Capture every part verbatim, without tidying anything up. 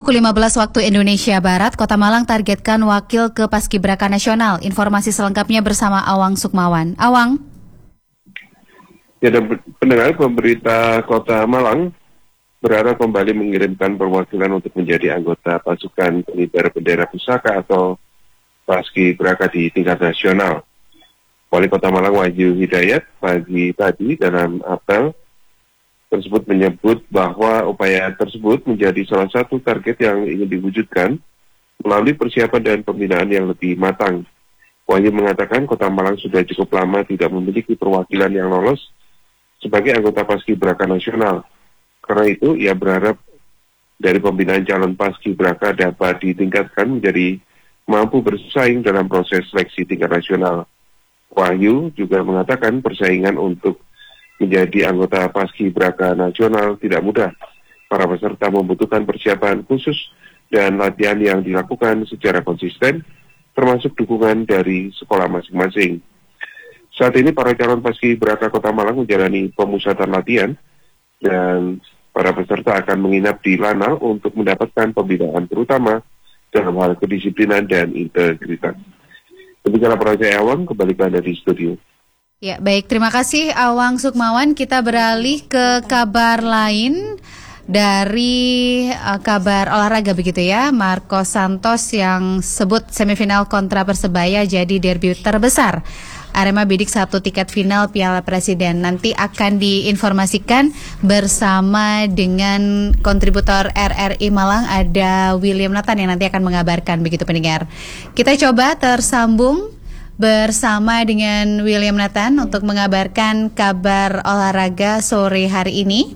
Pukul lima belas waktu Indonesia Barat, Kota Malang targetkan wakil ke Paskibraka Nasional. Informasi selengkapnya bersama Awang Sukmawan. Awang. Ya, dan pendengar, pemerintah Kota Malang berharap kembali mengirimkan perwakilan untuk menjadi anggota pasukan pengibar bendera pusaka atau Paskibraka di tingkat nasional. Wali Kota Malang Wahyu Hidayat pagi tadi dalam apel tersebut menyebut bahwa upaya tersebut menjadi salah satu target yang ingin diwujudkan melalui persiapan dan pembinaan yang lebih matang. Wahyu mengatakan Kota Malang sudah cukup lama tidak memiliki perwakilan yang lolos sebagai anggota Paskibraka Nasional. Karena itu, ia berharap dari pembinaan calon Paskibraka dapat ditingkatkan menjadi mampu bersaing dalam proses seleksi tingkat nasional. Wahyu juga mengatakan persaingan untuk menjadi anggota Paskibraka Nasional tidak mudah. Para peserta membutuhkan persiapan khusus dan latihan yang dilakukan secara konsisten, termasuk dukungan dari sekolah masing-masing. Saat ini para calon Paskibraka Kota Malang menjalani pemusatan latihan dan para peserta akan menginap di Lanal untuk mendapatkan pembinaan terutama dalam hal kedisiplinan dan integritas. Demikianlah proyek Awang, kembali ke Anda di studio. Ya, baik. Terima kasih Awang Sukmawan. Kita beralih ke kabar lain dari uh, kabar olahraga begitu ya. Marco Santos yang sebut semifinal kontra Persebaya jadi derby terbesar. Arema bidik satu tiket final Piala Presiden. Nanti akan diinformasikan bersama dengan kontributor R R I Malang, ada William Nathan yang nanti akan mengabarkan begitu pendengar. Kita coba tersambung bersama dengan William Nathan untuk mengabarkan kabar olahraga sore hari ini.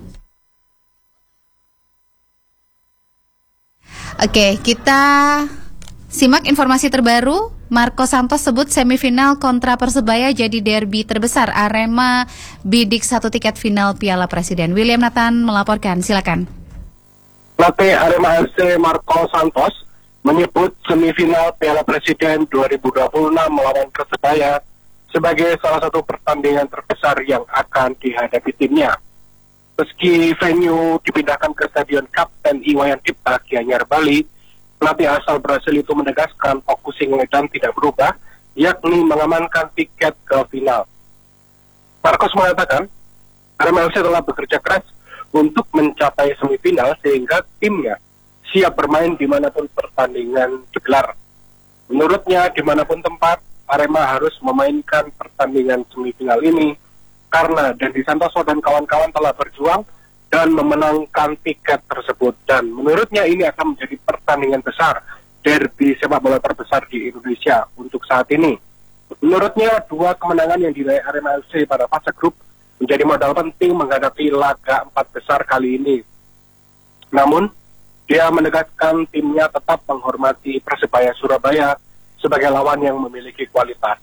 Oke, kita simak informasi terbaru. Marco Santos sebut semifinal kontra Persebaya jadi derby terbesar. Arema bidik satu tiket final Piala Presiden. William Nathan melaporkan, silakan. Pelatih Arema F C Marco Santos menyebut semifinal Piala Presiden dua ribu dua puluh enam melawan Persebaya sebagai salah satu pertandingan terbesar yang akan dihadapi timnya. Meski venue dipindahkan ke Stadion Kapten Iwayan Dipta, Gianyar, Bali, pelatih asal Brasil itu menegaskan fokusing Medan tidak berubah, yakni mengamankan tiket ke final. Marcos mengatakan, Arema F C telah bekerja keras untuk mencapai semifinal sehingga timnya siap bermain dimanapun pertandingan digelar. Menurutnya, dimanapun tempat, Arema harus memainkan pertandingan semifinal ini karena Dendi Santoso dan kawan-kawan telah berjuang dan memenangkan tiket tersebut. Dan menurutnya ini akan menjadi pertandingan besar, derby sepak bola terbesar di Indonesia untuk saat ini. Menurutnya, dua kemenangan yang diraih Arema F C pada fase grup menjadi modal penting menghadapi laga empat besar kali ini. Namun, dia menegaskan timnya tetap menghormati Persebaya Surabaya sebagai lawan yang memiliki kualitas.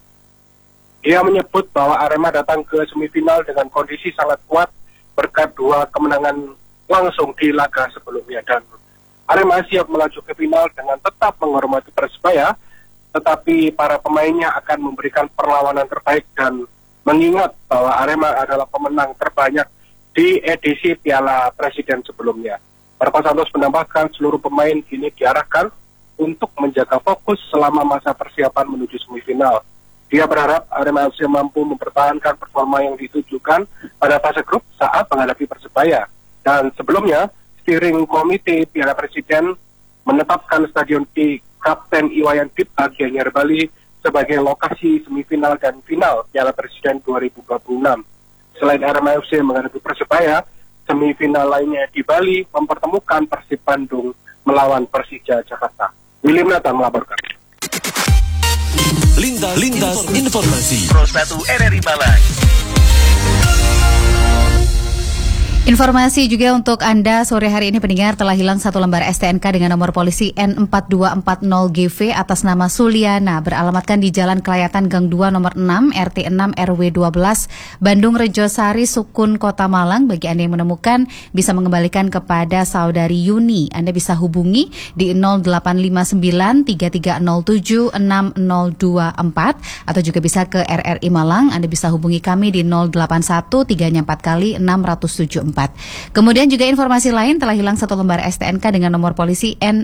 Dia menyebut bahwa Arema datang ke semifinal dengan kondisi sangat kuat berkat dua kemenangan langsung di laga sebelumnya. Dan Arema siap melaju ke final dengan tetap menghormati Persebaya, tetapi para pemainnya akan memberikan perlawanan terbaik dan mengingat bahwa Arema adalah pemenang terbanyak di edisi Piala Presiden sebelumnya. Marco Santos menambahkan seluruh pemain kini diarahkan untuk menjaga fokus selama masa persiapan menuju semifinal. Dia berharap Arema F C mampu mempertahankan performa yang ditujukan pada fase grup saat menghadapi Persebaya. Dan sebelumnya, steering komite Piala Presiden menetapkan Stadion di Kapten Iwayan Dipta, Gianyar, Bali sebagai lokasi semifinal dan final Piala Presiden dua ribu dua puluh enam. Selain Arema F C menghadapi Persebaya, semifinal lainnya di Bali mempertemukan Persib Bandung melawan Persija Jakarta. William Nathan melaporkan. Lintas, lintas informasi. Pro satu R R I Malang. Informasi juga untuk Anda sore hari ini pendengar, telah hilang satu lembar S T N K dengan nomor polisi N empat dua empat nol G V atas nama Suliana, beralamatkan di Jalan Kelayatan Gang dua nomor enam R T enam R W dua belas Bandung Rejosari Sukun Kota Malang. Bagi Anda yang menemukan bisa mengembalikan kepada saudari Yuni. Anda bisa hubungi di nol delapan lima sembilan tiga tiga nol tujuh enam nol dua empat atau juga bisa ke R R I Malang. Anda bisa hubungi kami di nol delapan satu tiga empat kali enam nol tujuh empat. Kemudian juga informasi lain, telah hilang satu lembar S T N K dengan nomor polisi N